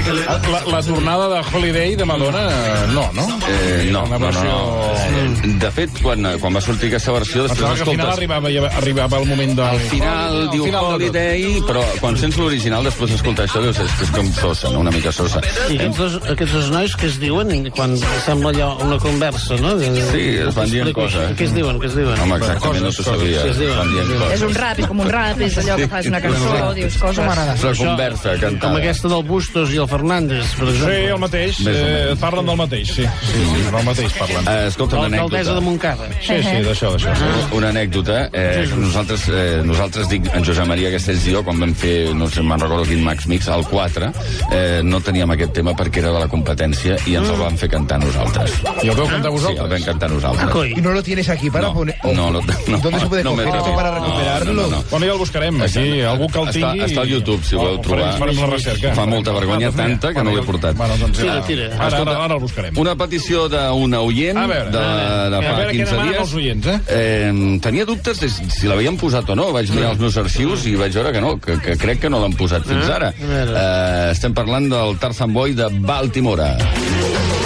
La tornada de Holiday de Madonna, no? No. De fet, quan va sortir aquesta versió, després al final arribava el moment del... Al final diu Holiday, però quan sents l'original, després d'escoltar això, dius, és com sosa, no? Una mica sosa. I aquests dos nois que es diuen quan sembla allò una conversa, no? Sí, es van dient coses. Què es diuen? Home, exactament, no t'ho sabia. És un rap, és com un rap, és allò que fas una cançó, dius coses... És una conversa cantada. Com aquesta del Bustos i el Fernández, per exemple. Sí, el mateix. Parlen del mateix, sí. Del mateix parlen. Escolta, una anècdota. L'alcaldessa de Montcada. Sí, d'això. Una anècdota. Nosaltres, dic, en Josep Maria Castells i jo, quan vam fer, no sé, me'n recordo quin Max Mix, al 4, no teníem aquest tema perquè era de la competència i ens el vam fer cantar nosaltres. I el vau cantar vosaltres? Sí, el vam cantar nosaltres. ¿Y no lo tienes aquí para poner...? No. ¿Dónde se puede coger esto para recuperarlo? No. Bueno, ja el buscarem, aquí. Algú que el tingui... Està al YouTube, si voleu trobar. Farem la recerca. Fa molta vergonya, tanta que no l'he portat. Tira. Ara el buscarem. Una petició d'una oient de fa 15 dies. Els oients, Tenia dubtes de si l'havien posat o no. Vaig mirar els meus arxius i vaig veure que no, que crec que no l'han posat fins ara. Estem parlant del Tarzan Boy de Baltimore.